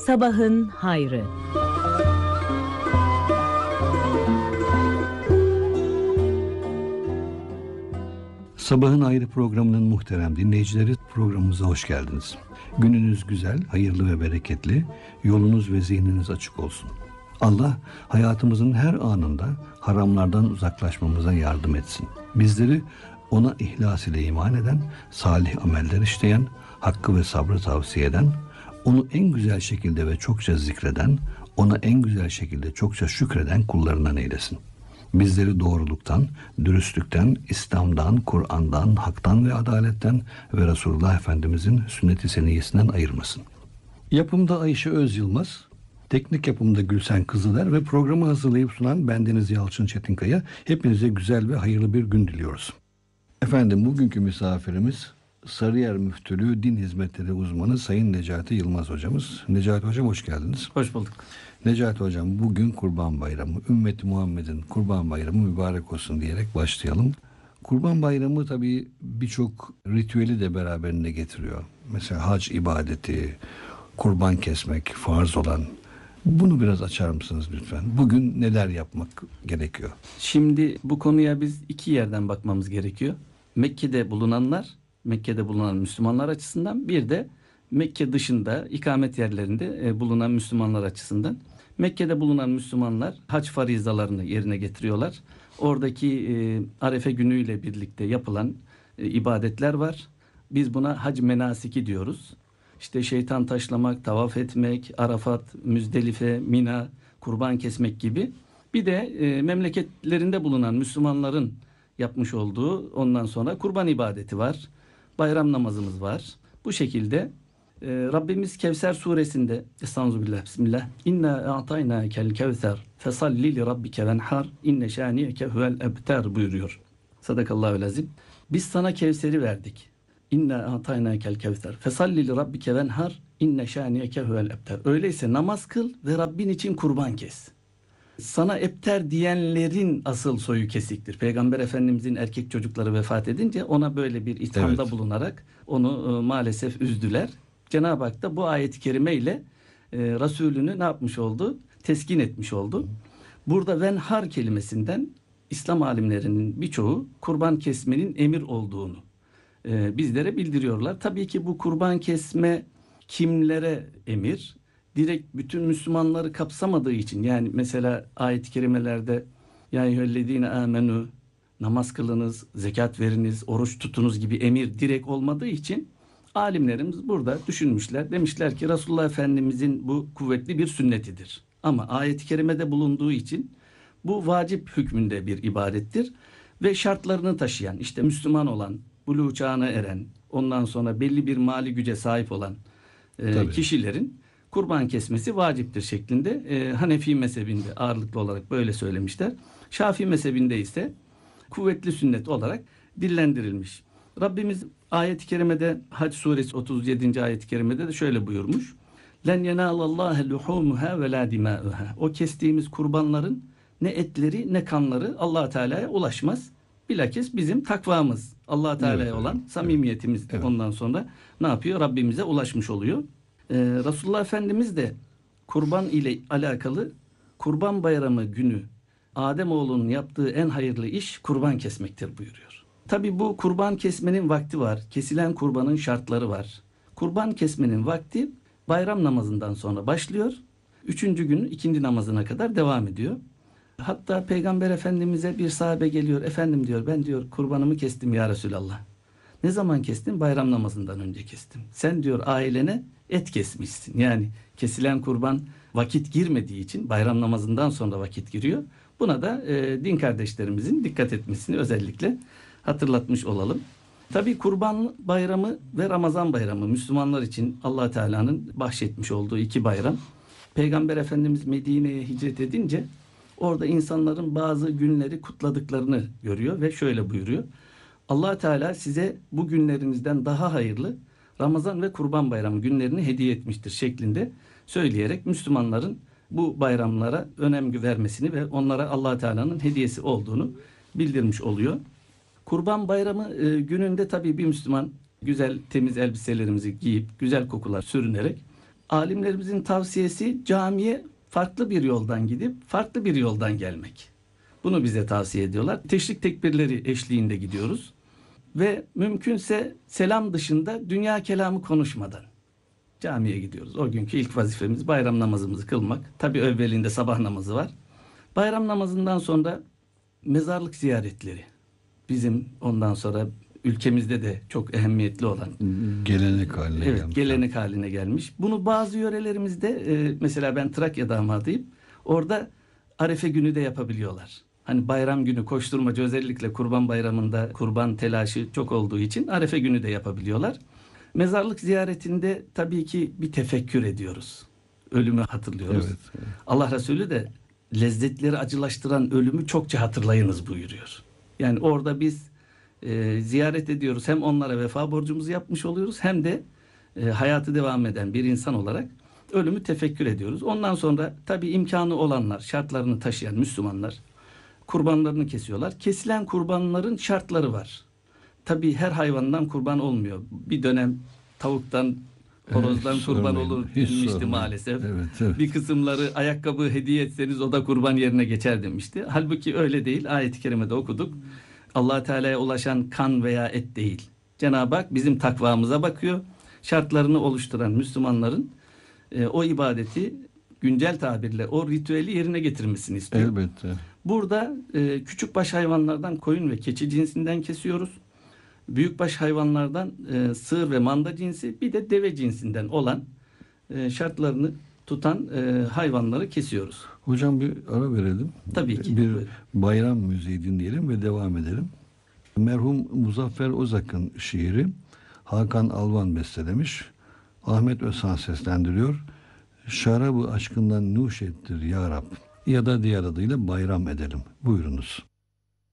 Sabahın hayrı. Sabahın Hayrı programının muhterem dinleyicileri, programımıza hoş geldiniz. Gününüz güzel, hayırlı ve bereketli, yolunuz ve zihniniz açık olsun. Allah hayatımızın her anında haramlardan uzaklaşmamıza yardım etsin. Bizleri ona ihlas ile iman eden, salih ameller işleyen, hakkı ve sabrı tavsiye eden, onu en güzel şekilde ve çokça zikreden, ona en güzel şekilde çokça şükreden kullarından eylesin. Bizleri doğruluktan, dürüstlükten, İslam'dan, Kur'an'dan, haktan ve adaletten ve Resulullah Efendimizin sünnet-i seniyyesinden ayırmasın. Yapımda Ayşe Öz Yılmaz, teknik yapımda Gülsen Kızıler ve programı hazırlayıp sunan bendeniz Yalçın Çetinkaya. Hepinize güzel ve hayırlı bir gün diliyoruz. Efendim, bugünkü misafirimiz Sarıyer Müftülüğü Din Hizmetleri Uzmanı Sayın Necati Yılmaz hocamız. Necati hocam, hoş geldiniz. Hoş bulduk. Necati hocam, bugün Kurban Bayramı. Ümmeti Muhammed'in Kurban Bayramı mübarek olsun diyerek başlayalım. Kurban Bayramı tabii birçok ritüeli de beraberinde getiriyor. Mesela hac ibadeti, kurban kesmek, farz olan. Bunu biraz açar mısınız lütfen? Bugün neler yapmak gerekiyor? Şimdi bu konuya biz iki yerden bakmamız gerekiyor. Mekke'de bulunanlar, Mekke'de bulunan Müslümanlar açısından, bir de Mekke dışında ikamet yerlerinde bulunan Müslümanlar açısından. Mekke'de bulunan Müslümanlar hac farizalarını yerine getiriyorlar. Oradaki Arefe günüyle birlikte yapılan ibadetler var. Biz buna hac menasiki diyoruz. İşte şeytan taşlamak, tavaf etmek, Arafat, Müzdelife, Mina, kurban kesmek gibi. Bir de memleketlerinde bulunan Müslümanların yapmış olduğu ondan sonra kurban ibadeti var. Bayram namazımız var. Bu şekilde Rabbimiz Kevser suresinde Estağfirullah, Bismillah. İnna a'taynakel kevser fesalli li rabbike venhar inne şaniyeke huvel ebter buyuruyor. Sadakallahu lazim. Biz sana Kevser'i verdik. İnna a'taynakel kevser fesalli li rabbike venhar inne şaniyeke huvel ebter. Öyleyse namaz kıl ve Rabbin için kurban kes. Sana ebter diyenlerin asıl soyu kesiktir. Peygamber Efendimizin erkek çocukları vefat edince ona böyle bir ithamda bulunarak onu maalesef üzdüler. Cenab-ı Hak da bu ayet-i kerime ile Resulünü ne yapmış oldu? Teskin etmiş oldu. Burada venhar kelimesinden İslam alimlerinin birçoğu kurban kesmenin emir olduğunu bizlere bildiriyorlar. Tabii ki bu kurban kesme kimlere emir? Direkt bütün Müslümanları kapsamadığı için, yani mesela ayet-i kerimelerde ya eyyühellezine amenu, namaz kılınız, zekat veriniz, oruç tutunuz gibi emir direkt olmadığı için alimlerimiz burada düşünmüşler. Demişler ki Resulullah Efendimizin bu kuvvetli bir sünnetidir. Ama ayet-i kerimede bulunduğu için bu vacip hükmünde bir ibadettir ve şartlarını taşıyan, işte Müslüman olan, buluğ çağına eren, ondan sonra belli bir mali güce sahip olan kişilerin kurban kesmesi vaciptir şeklinde Hanefi mezhebinde ağırlıklı olarak böyle söylemişler. Şafii mezhebinde ise kuvvetli sünnet olarak dillendirilmiş. Rabbimiz ayet-i kerimede Hac suresi 37. ayet-i kerimede de şöyle buyurmuş. Len yenâlallâhe luhûmuhâ ve lâ dimâ'uhâ. O kestiğimiz kurbanların ne etleri ne kanları Allah Teala'ya ulaşmaz. Bilakis bizim takvamız, Allah Teala'ya olan samimiyetimiz ondan sonra ne yapıyor? Rabbimize ulaşmış oluyor. Resulullah Efendimiz de kurban ile alakalı Kurban Bayramı günü Ademoğlunun yaptığı en hayırlı iş kurban kesmektir buyuruyor. Tabi bu kurban kesmenin vakti var. Kesilen kurbanın şartları var. Kurban kesmenin vakti bayram namazından sonra başlıyor. 3. günün ikindi namazına kadar devam ediyor. Hatta Peygamber Efendimiz'e bir sahabe geliyor. Efendim diyor, ben diyor kurbanımı kestim ya Resulallah. Ne zaman kestin? Bayram namazından önce kestim. Sen diyor ailene et kesmişsin. Yani kesilen kurban vakit girmediği için bayram namazından sonra vakit giriyor. Buna da din kardeşlerimizin dikkat etmesini özellikle hatırlatmış olalım. Tabii Kurban Bayramı ve Ramazan Bayramı Müslümanlar için Allah Teala'nın bahşetmiş olduğu iki bayram. Peygamber Efendimiz Medine'ye hicret edince orada insanların bazı günleri kutladıklarını görüyor ve şöyle buyuruyor. Allah Teala size bu günlerinizden daha hayırlı Ramazan ve Kurban Bayramı günlerini hediye etmiştir şeklinde söyleyerek Müslümanların bu bayramlara önem vermesini ve onlara Allah Teala'nın hediyesi olduğunu bildirmiş oluyor. Kurban Bayramı gününde tabii bir Müslüman güzel temiz elbiselerimizi giyip güzel kokular sürünerek Alimlerimizin tavsiyesi camiye farklı bir yoldan gidip farklı bir yoldan gelmek. Bunu bize tavsiye ediyorlar. Teşrik tekbirleri eşliğinde gidiyoruz. Ve mümkünse selam dışında dünya kelamı konuşmadan camiye gidiyoruz. O günkü ilk vazifemiz bayram namazımızı kılmak. Tabii evvelinde sabah namazı var. Bayram namazından sonra mezarlık ziyaretleri. Bizim ondan sonra ülkemizde de çok ehemmiyetli olan. Gelenek haline Evet, gelmiş. gelenek haline gelmiş. Bunu bazı yörelerimizde mesela ben Trakya damadıyım. Orada Arefe günü de yapabiliyorlar. Hani bayram günü koşturmacı, özellikle Kurban Bayramı'nda kurban telaşı çok olduğu için Arefe günü de yapabiliyorlar. Mezarlık ziyaretinde tabii ki bir tefekkür ediyoruz. Ölümü hatırlıyoruz. Evet. Allah Resulü de lezzetleri acılaştıran ölümü çokça hatırlayınız buyuruyor. Yani orada biz ziyaret ediyoruz. Hem onlara vefa borcumuzu yapmış oluyoruz, hem de hayatı devam eden bir insan olarak ölümü tefekkür ediyoruz. Ondan sonra tabii imkanı olanlar, şartlarını taşıyan Müslümanlar kurbanlarını kesiyorlar. Kesilen kurbanların şartları var. Tabii her hayvandan kurban olmuyor. Bir dönem tavuktan, horozdan Hiç kurban sormayın, olur hiç denmişti sormayın. maalesef. Evet. Bir kısımları ayakkabı hediye etseniz o da kurban yerine geçer demişti. Halbuki öyle değil. Ayet-i kerimede okuduk. Allah Teala'ya ulaşan kan veya et değil. Cenab-ı Hak bizim takvamıza bakıyor. Şartlarını oluşturan Müslümanların o ibadeti, güncel tabirle o ritüeli yerine getirmesini istiyor. Elbette. Burada küçükbaş hayvanlardan koyun ve keçi cinsinden kesiyoruz. Büyükbaş hayvanlardan sığır ve manda cinsi, bir de deve cinsinden olan şartlarını tutan hayvanları kesiyoruz. Hocam bir ara verelim. Tabii ki. Bir Buyurun. bayram müziği dinleyelim ve devam edelim. Merhum Muzaffer Ozak'ın şiiri Hakan Alvan bestelemiş. Ahmet Özhan seslendiriyor. Şarabı aşkından nuş ettir ya Rab. Ya da diğer adıyla bayram edelim. Buyurunuz.